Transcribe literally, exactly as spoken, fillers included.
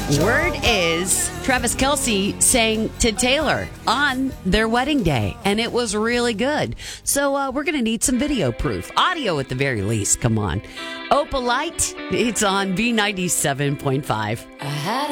Word is Travis Kelce sang to Taylor on their wedding day, and it was really good. So uh, we're going to need some video proof. Audio at the very least. Come on. Opalite, it's on B ninety-seven point five.